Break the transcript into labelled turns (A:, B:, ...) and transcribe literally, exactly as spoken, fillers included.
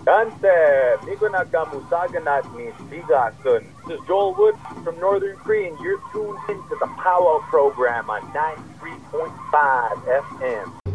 A: Dante, Migo Nagamusagan at ni Sigasun. This is Joel Wood from Northern Cree, and you're tuned into the Powwow program on ninety-three point five F M.